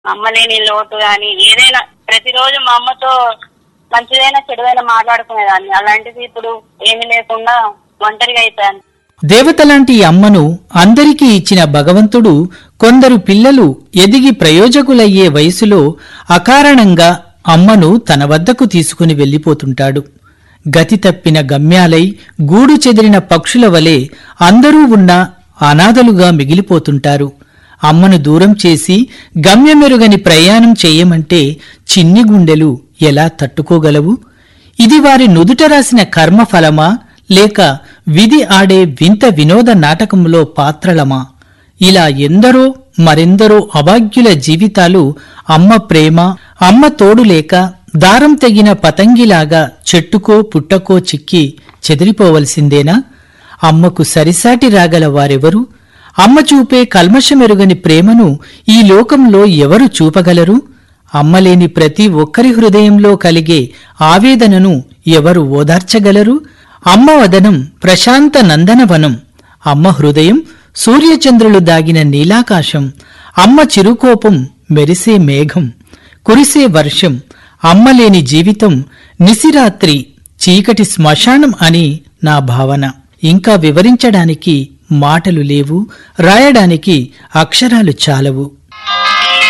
అమ్మ లేని లోటు గాని ఏదైనా ప్రతిరోజు మా అమ్మతో మంచిదైనా చెడుదైనా మాట్లాడుకునేదాన్ని. అలాంటిది ఇప్పుడు ఏమి లేకుండా ఒంటరిగా అయిపోయాను. దేవతలాంటి అమ్మను అందరికీ ఇచ్చిన భగవంతుడు కొందరు పిల్లలు ఎదిగి ప్రయోజకులయ్యే వయసులో అకారణంగా అమ్మను తన వద్దకు తీసుకుని వెళ్లిపోతుంటాడు. గతి తప్పిన గమ్యాలై గూడు చెదిరిన పక్షుల వలె అందరూ ఉన్న అనాథలుగా మిగిలిపోతుంటారు. అమ్మను దూరం చేసి గమ్యమెరుగని ప్రయాణం చెయ్యమంటే చిన్ని గుండెలు ఎలా తట్టుకోగలవు? ఇది వారి నుదుట రాసిన కర్మఫలమా, లేక విధి ఆడే వింత వినోద నాటకంలో పాత్రలమా? ఇలా ఎందరో మరెందరో అభాగ్యుల జీవితాలు అమ్మ ప్రేమ, అమ్మ తోడు లేక దారం తెగిన పతంగిలాగా చెట్టుకో పుట్టకో చిక్కి చెదిరిపోవలసిందేనా? అమ్మకు సరిసాటి రాగల వారెవరు? అమ్మ చూపే కల్మషమెరుగని ప్రేమను ఈ లోకంలో ఎవరు చూపగలరు? అమ్మలేని ప్రతి ఒక్కరి హృదయంలో కలిగే ఆవేదనను ఎవరు ఓదార్చగలరు? అమ్మ వదనం ప్రశాంత నందనవనం, అమ్మ హృదయం సూర్యచంద్రులు దాగిన నీలాకాశం, అమ్మ చిరుకోపం మెరిసే మేఘం, కురిసే వర్షం. అమ్మలేని జీవితం నిశిరాత్రి చీకటి శ్మశానం అని నా భావన. ఇంకా వివరించడానికి మాటలు లేవు, రాయడానికి అక్షరాలు చాలవు.